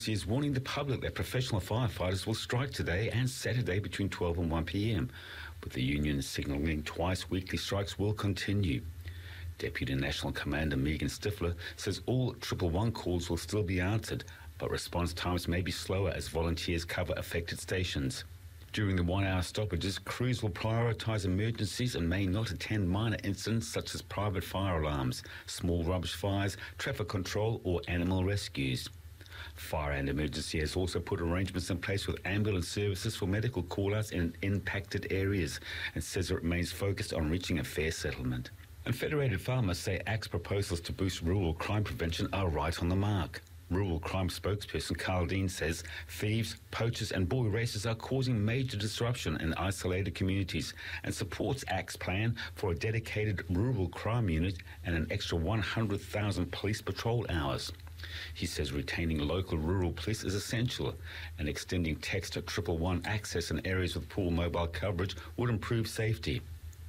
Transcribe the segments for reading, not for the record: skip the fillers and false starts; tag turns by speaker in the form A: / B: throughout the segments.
A: She is warning the public that professional firefighters will strike today and Saturday between 12 and 1 p.m, with the union signalling twice weekly strikes will continue. Deputy National Commander Megan Stifler says all 111 calls will still be answered, but response times may be slower as volunteers cover affected stations. During the 1 hour stoppages, crews will prioritise emergencies and may not attend minor incidents such as private fire alarms, small rubbish fires, traffic control or animal rescues. Fire and Emergency has also put arrangements in place with ambulance services for medical call-outs in impacted areas and says it remains focused on reaching a fair settlement. And Federated Farmers say ACT's proposals to boost rural crime prevention are right on the mark. Rural crime spokesperson Carl Dean says thieves, poachers and boy racers are causing major disruption in isolated communities and supports ACT's plan for a dedicated rural crime unit and an extra 100,000 police patrol hours. He says retaining local rural police is essential and extending text to 111 access in areas with poor mobile coverage would improve safety.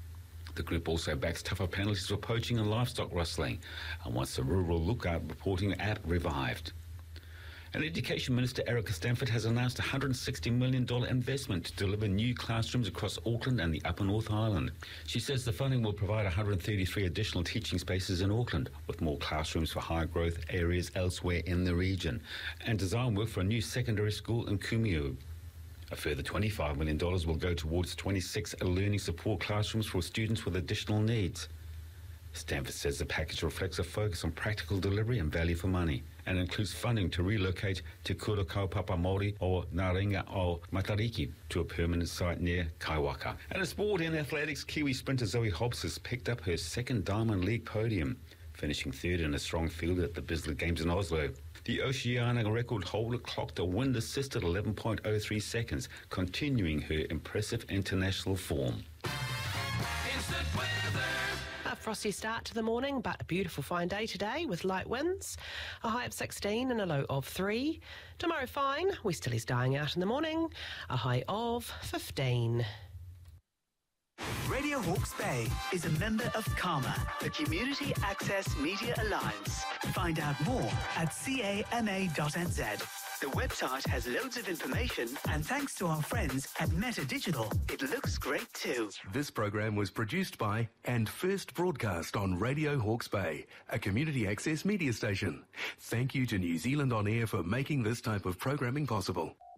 A: The group also backs tougher penalties for poaching and livestock rustling and wants the Rural Lookout reporting app revived. And Education Minister Erica Stanford has announced a $160 million investment to deliver new classrooms across Auckland and the Upper North Island. She says the funding will provide 133 additional teaching spaces in Auckland, with more classrooms for high growth areas elsewhere in the region, and design work for a new secondary school in Kumeu. A further $25 million will go towards 26 learning support classrooms for students with additional needs. Stanford says the package reflects a focus on practical delivery and value for money and includes funding to relocate Te Kura Kaupapa Māori o Ngāringa o Matariki to a permanent site near Kaiwaka. And a sport in athletics, Kiwi sprinter Zoe Hobbs has picked up her second Diamond League podium, finishing third in a strong field at the Bislett Games in Oslo. The Oceania record holder clocked a wind assist at 11.03 seconds, continuing her impressive international form.
B: Instant weather.
C: A frosty start to the morning, but a beautiful fine day today with light winds. A high of 16 and a low of 3. Tomorrow fine, westerlies dying out in the morning. A high of 15.
D: Radio Hawke's Bay is a member of CAMA, the Community Access Media Alliance. Find out more at cama.nz. The website has loads of information, and thanks to our friends at Meta Digital, it looks great too.
E: This program was produced by and first broadcast on Radio Hawke's Bay, a community access media station. Thank you to New Zealand On Air for making this type of programming possible.